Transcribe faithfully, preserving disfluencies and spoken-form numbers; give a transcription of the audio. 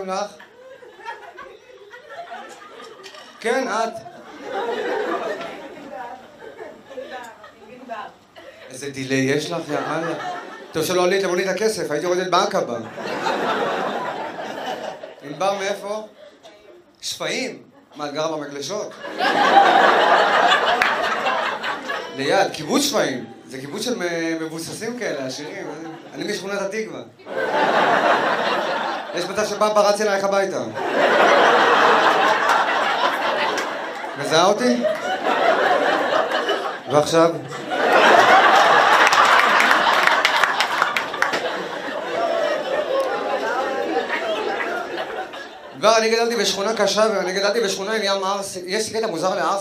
קוראים לך? כן, את. איזה דילי יש לך, יאללה. טוב שלא עלית למונית הכסף, הייתי יורדת בעקבה. ענבר מאיפה? שפיים? מה, את גרה במגלשות? ליד, קיבוץ שפיים. זה קיבוץ של מבוססים כאלה, עשירים. אני משכונת התקווה. יש מצב שפעם פרצתי אלייך הביתה. מזהה אותי? ועכשיו? כבר אני גדלתי בשכונה קשה, ואני גדלתי בשכונה עם ים ערסי. יש לי קטע מוזר לערסי.